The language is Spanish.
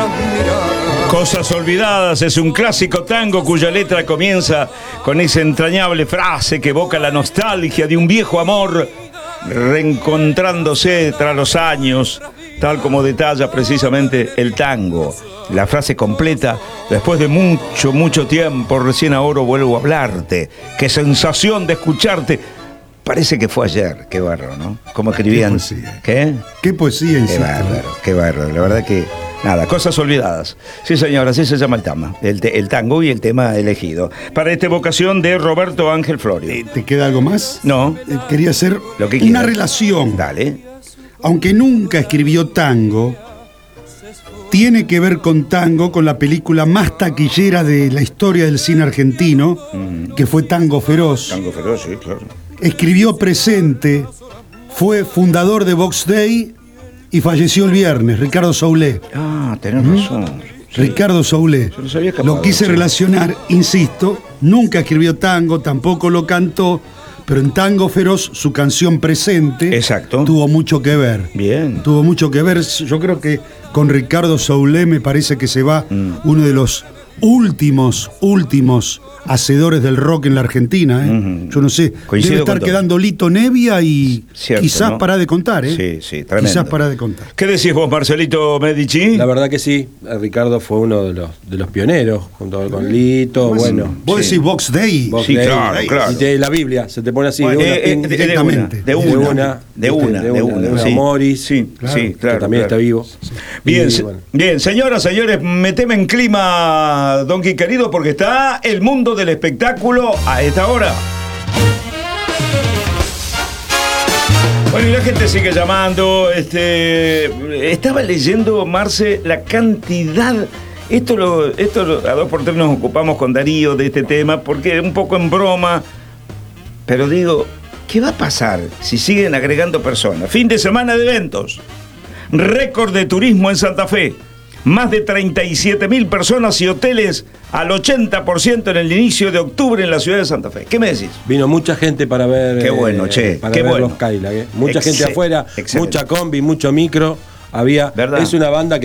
negras miradas. Cosas olvidadas es un clásico tango cuya letra comienza con esa entrañable frase que evoca la nostalgia de un viejo amor reencontrándose tras los años, tal como detalla precisamente el tango. La frase completa: después de mucho tiempo, recién ahora vuelvo a hablarte. Qué sensación de escucharte. Parece que fue ayer. Qué bárbaro, ¿no? Como escribían. Qué poesía. ¿Qué? Qué poesía, insisto. Qué bárbaro. La verdad que, nada, cosas olvidadas. Sí, señora, así se llama el tema. El tango y el tema elegido. Para esta evocación de Roberto Ángel Florio. ¿Te queda algo más? No. Quería hacer Lo que una quieras. relación. Dale. Aunque nunca escribió tango, tiene que ver con tango, con la película más taquillera de la historia del cine argentino, que fue Tango Feroz. Tango feroz, sí, claro. Escribió Presente, fue fundador de Vox Day y falleció el viernes, Ricardo Soulé. Ah, tenés razón. Sí. Ricardo Soulé. Se nos había escapado, Lo quise sí. relacionar, insisto, nunca escribió tango, tampoco lo cantó, pero en Tango Feroz su canción Presente Exacto. tuvo mucho que ver. Bien. Tuvo mucho que ver. Yo creo que con Ricardo Soulé me parece que se va uno de los últimos hacedores del rock en la Argentina. Yo no sé, Coincido debe estar con todo. quedando Lito Nevia y Cierto, quizás ¿no? para de contar, ¿eh? Sí, tremendo. Quizás para de contar. ¿Qué decís vos, Marcelito Medici? La verdad que sí, Ricardo fue uno de los pioneros, junto con Lito, bueno. Vos decís Vox Day. Vox Sí, Day, claro. Y de la Biblia, se te pone así, Bueno, de una, sí. Morris, Sí, Claro. sí, claro. que también claro. está vivo. Bien, Y, bueno. bien, señoras, señores, meteme en clima, Donkey querido, porque está el mundo del espectáculo a esta hora. Bueno, y la gente sigue llamando. Estaba leyendo, Marce, la cantidad. Esto a 2x3 nos ocupamos con Darío de este tema, porque un poco en broma. Pero digo, ¿qué va a pasar si siguen agregando personas? Fin de semana de eventos. Récord de turismo en Santa Fe. Más de 37.000 personas y hoteles al 80% en el inicio de octubre en la ciudad de Santa Fe. ¿Qué me decís? Vino mucha gente para ver. Qué bueno, che, para qué ver bueno. los Cadillac, Mucha gente afuera, excelente. mucha combi, mucho micro. ¿Verdad? Es una banda que